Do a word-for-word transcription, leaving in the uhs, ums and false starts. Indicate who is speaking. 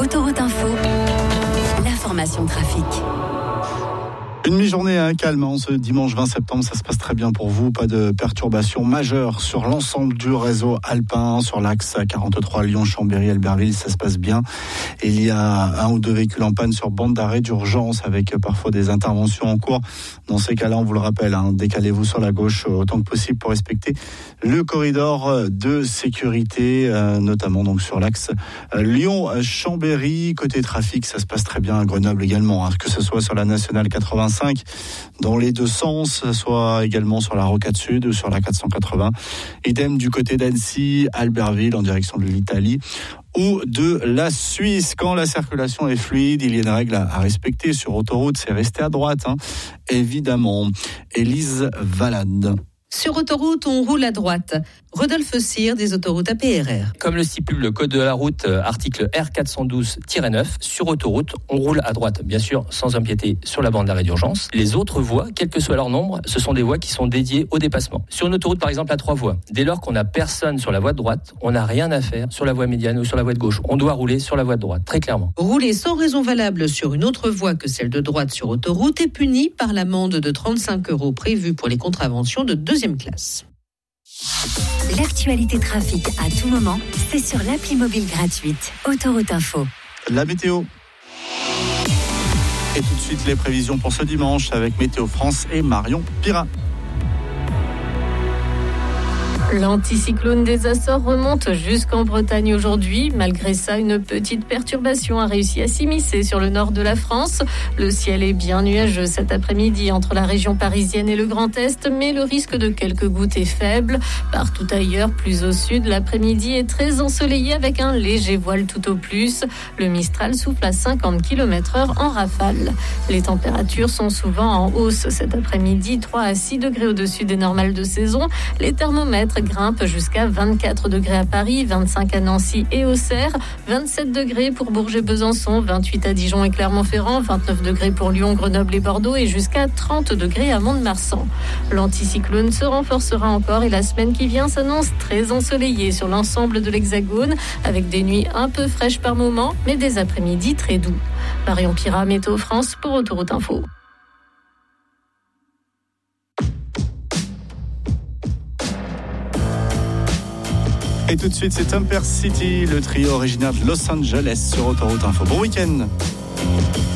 Speaker 1: Autoroute Info, l'information trafic.
Speaker 2: Une mi-journée hein, calme en ce dimanche vingt septembre, ça se passe très bien pour vous. Pas de perturbations majeures sur l'ensemble du réseau alpin, sur l'axe quarante-trois Lyon-Chambéry-Albertville, ça se passe bien. Et il y a un ou deux véhicules en panne sur bande d'arrêt d'urgence avec parfois des interventions en cours. Dans ces cas-là, on vous le rappelle, hein, décalez-vous sur la gauche autant que possible pour respecter le corridor de sécurité, euh, notamment donc sur l'axe euh, Lyon-Chambéry. Côté trafic, ça se passe très bien à Grenoble également, hein, que ce soit sur la nationale quatre-vingt-cinq dans les deux sens, soit également sur la rocade sud ou sur la quatre cent quatre-vingts. Idem du côté d'Annecy, Albertville en direction de l'Italie ou de la Suisse. Quand la circulation est fluide, il y a une règle à respecter sur autoroute, c'est rester à droite, hein, évidemment. Élise Valade.
Speaker 3: Sur autoroute, on roule à droite. Rodolphe Cyr des autoroutes A P R R.
Speaker 4: Comme le stipule le code de la route, euh, article R quatre cent douze tiret neuf, sur autoroute, on roule à droite, bien sûr, sans empiéter sur la bande d'arrêt d'urgence. Les autres voies, quel que soit leur nombre, ce sont des voies qui sont dédiées au dépassement. Sur une autoroute, par exemple, à trois voies, dès lors qu'on n'a personne sur la voie de droite, on n'a rien à faire sur la voie médiane ou sur la voie de gauche. On doit rouler sur la voie de droite, très clairement.
Speaker 3: Rouler sans raison valable sur une autre voie que celle de droite sur autoroute est puni par l'amende de trente-cinq euros prévue pour les contraventions de deuxième classe.
Speaker 1: L'actualité trafic à tout moment, c'est sur l'appli mobile gratuite Autoroute Info.
Speaker 2: La météo. Et tout de suite les prévisions pour ce dimanche avec Météo France et Marion Pirat.
Speaker 5: L'anticyclone des Açores remonte jusqu'en Bretagne aujourd'hui. Malgré ça, une petite perturbation a réussi à s'immiscer sur le nord de la France. Le ciel est bien nuageux cet après-midi entre la région parisienne et le Grand Est, mais le risque de quelques gouttes est faible. Partout ailleurs, plus au sud, l'après-midi est très ensoleillé avec un léger voile tout au plus. Le Mistral souffle à cinquante kilomètres heure en rafale. Les températures sont souvent en hausse cet après-midi, trois à six degrés au-dessus des normales de saison. Les thermomètres grimpe jusqu'à vingt-quatre degrés à Paris, vingt-cinq à Nancy et Auxerre, vingt-sept degrés pour Bourges et Besançon, vingt-huit à Dijon et Clermont-Ferrand, vingt-neuf degrés pour Lyon, Grenoble et Bordeaux et jusqu'à trente degrés à Mont-de-Marsan. L'anticyclone se renforcera encore et la semaine qui vient s'annonce très ensoleillée sur l'ensemble de l'Hexagone avec des nuits un peu fraîches par moments mais des après-midi très doux. Marion Pirat, Météo France pour Autoroute Info.
Speaker 2: Et tout de suite, c'est Intercity, le trio originaire de Los Angeles sur Autoroute Info. Bon week-end.